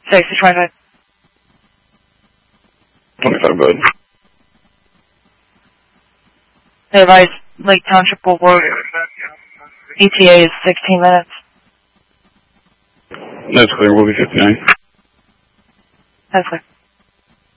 Taxi 25. 25, bud. They advise Lake Township Boulevard. ETA is 16 minutes. That's clear. We'll be 59. That's clear.